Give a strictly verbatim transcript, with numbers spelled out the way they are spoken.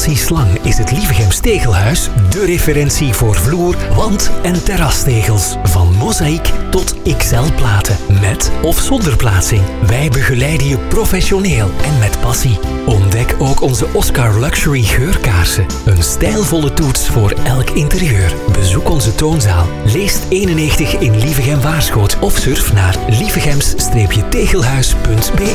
generaties lang is het Lievegem Stegelhuis de referentie voor vloer, wand- en terrastegels. Van mozaïek tot X L-platen, met of zonder plaatsing. Wij begeleiden je professioneel en met passie. Ontdek ook onze Oscar Luxury geurkaarsen. Een stijlvolle toets voor elk interieur. Bezoek onze toonzaal. Leest eenennegentig in Lievegem Waarschoot of surf naar lievegems-tegelhuis punt be.